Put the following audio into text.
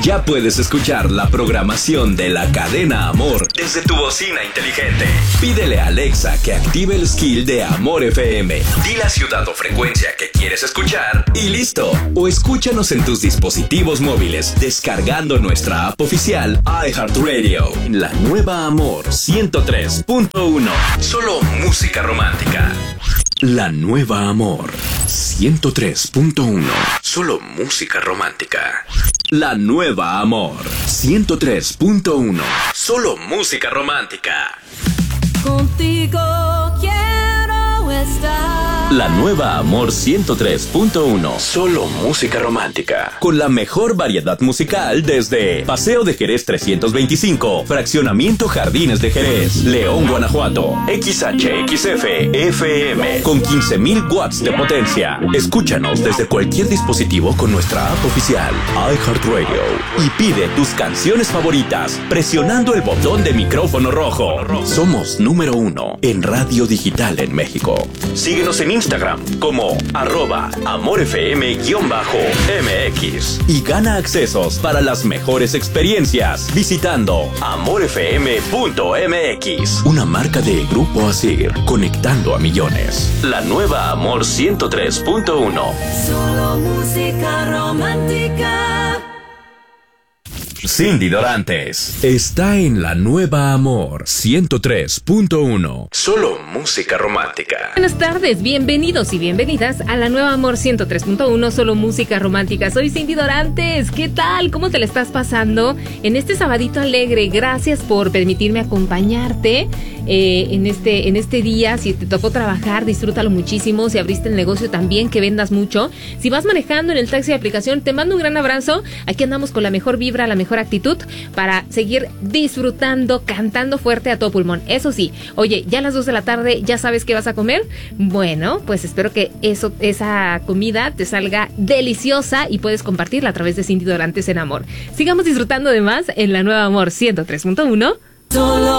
Ya puedes escuchar la programación de la cadena Amor desde tu bocina inteligente. Pídele a Alexa que active el skill de Amor FM. Di la ciudad o frecuencia que quieres escuchar y listo. O escúchanos en tus dispositivos móviles descargando nuestra app oficial iHeartRadio. La nueva Amor 103.1. Solo música romántica. La nueva Amor 103.1. Solo música romántica. La nueva Amor 103.1. Solo música romántica. Contigo quiero estar. La nueva Amor 103.1. Solo música romántica. Con la mejor variedad musical desde Paseo de Jerez 325, Fraccionamiento Jardines de Jerez, León, Guanajuato. XHXF FM con 15,000 watts de potencia. Escúchanos desde cualquier dispositivo con nuestra app oficial iHeartRadio y pide tus canciones favoritas presionando el botón de micrófono rojo. Somos número 1 en radio digital en México. Síguenos en Instagram como @amorfm_mx y gana accesos para las mejores experiencias visitando amorfm.mx. Una marca de Grupo Asir, conectando a millones. La nueva Amor 103.1. Solo música romántica. Cindy Dorantes está en la nueva Amor 103.1. Solo música romántica. Buenas tardes, bienvenidos y bienvenidas a la nueva Amor 103.1, solo música romántica. Soy Cindy Dorantes. ¿Qué tal? ¿Cómo te la estás pasando en este sabadito alegre? Gracias por permitirme acompañarte en este día. Si te tocó trabajar, disfrútalo muchísimo. Si abriste el negocio también, que vendas mucho. Si vas manejando en el taxi de aplicación, te mando un gran abrazo. Aquí andamos con la mejor vibra, la mejor actitud para seguir disfrutando, cantando fuerte a todo pulmón. Eso sí, oye, ya a las 2 de la tarde, ¿ya sabes qué vas a comer? Bueno, pues espero que esa comida te salga deliciosa y puedes compartirla a través de Cindy Dorantes en Amor. Sigamos disfrutando de más en la nueva Amor 103.1. Solo